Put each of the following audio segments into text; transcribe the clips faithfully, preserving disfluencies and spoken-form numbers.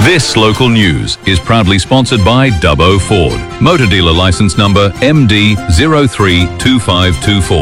This local news is proudly sponsored by Dubbo Ford. Motor dealer license number M D zero three two five two four.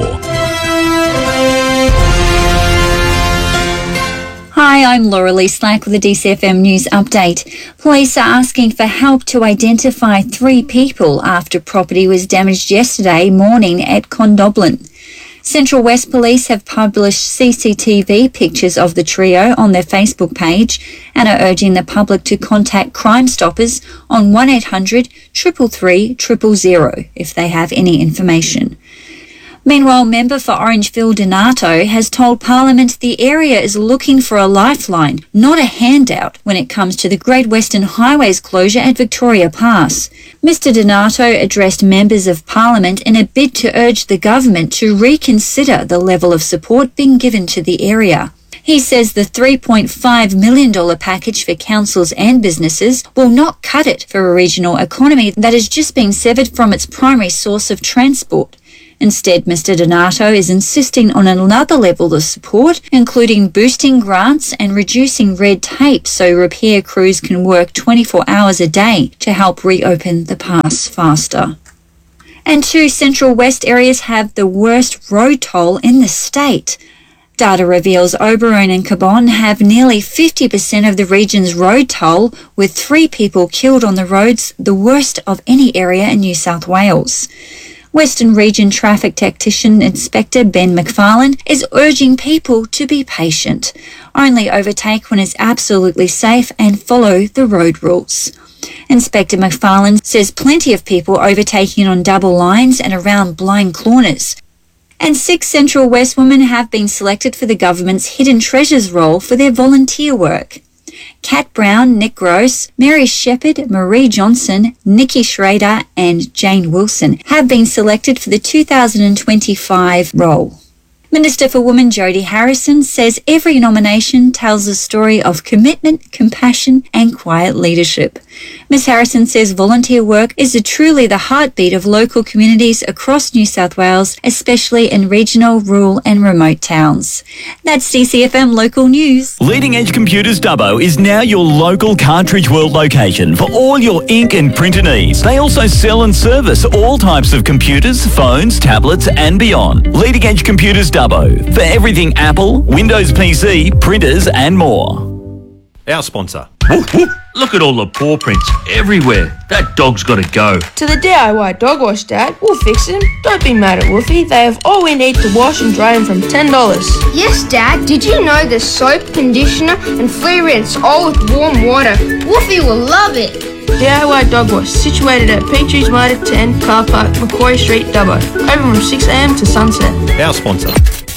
Hi, I'm Laura Lee Slack with the D C F M News Update. Police are asking for help to identify three people after property was damaged yesterday morning at Condobolin. Central West Police have published C C T V pictures of the trio on their Facebook page and are urging the public to contact Crime Stoppers on one eight hundred three three three zero zero if they have any information. Meanwhile, member for Orange Phil Donato has told Parliament the area is looking for a lifeline, not a handout, when it comes to the Great Western Highways closure at Victoria Pass. Mister Donato addressed members of Parliament in a bid to urge the government to reconsider the level of support being given to the area. He says the three point five million dollars package for councils and businesses will not cut it for a regional economy that has just been severed from its primary source of transport. Instead, Mister Donato is insisting on another level of support, including boosting grants and reducing red tape so repair crews can work twenty-four hours a day to help reopen the pass faster. And two Central West areas have the worst road toll in the state. Data reveals Oberon and Cabon have nearly fifty percent of the region's road toll, with three people killed on the roads, the worst of any area in New South Wales. Western Region Traffic Tactician Inspector Ben McFarlane is urging people to be patient. Only overtake when it's absolutely safe and follow the road rules. Inspector McFarlane says plenty of people overtaking on double lines and around blind corners. And six Central West women have been selected for the government's Hidden Treasures role for their volunteer work. Kat Brown, Nick Gross, Mary Shepherd, Marie Johnson, Nikki Schrader and Jane Wilson have been selected for the two thousand twenty-five role. Minister for Women Jodie Harrison says every nomination tells a story of commitment, compassion and quiet leadership. Miz Harrison says volunteer work is truly the heartbeat of local communities across New South Wales, especially in regional, rural and remote towns. That's D C F M Local News. Leading Edge Computers Dubbo is now your local Cartridge World location for all your ink and printer needs. They also sell and service all types of computers, phones, tablets and beyond. Leading Edge Computers Dubbo for everything Apple, Windows P C, printers and more. Our sponsor. Woof, woof. Look at all the paw prints everywhere. That dog's got to go. To the D I Y dog wash, Dad. We'll fix him. Don't be mad at Wolfie. They have all we need to wash and dry him from ten dollars. Yes, Dad. Did you know there's soap, conditioner and free rinse, all with warm water? Wolfie will love it. D I Y Dog Wash, situated at Petries Motor ten, Car Park, Macquarie Street, Dubbo. Open from six a m to sunset. Our sponsor.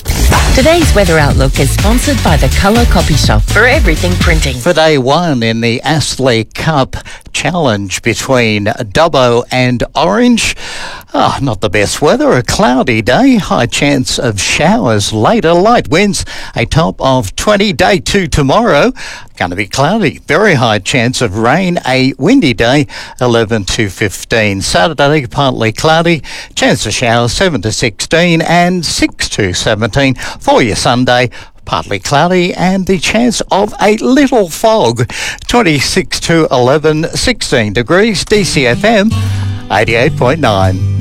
Today's weather outlook is sponsored by the Colour Copy Shop for everything printing. For day one in the Astley Cup Challenge between Dubbo and Orange, oh, not the best weather. A cloudy day, high chance of showers later, light winds, a top of twenty. Day two tomorrow, going to be cloudy, very high chance of rain, a windy day, eleven to fifteen. Saturday, partly cloudy, chance of showers, seven to sixteen and six to seventeen. For your Sunday, partly cloudy and the chance of a little fog, twenty-six to eleven, sixteen degrees. D C F M eighty-eight point nine.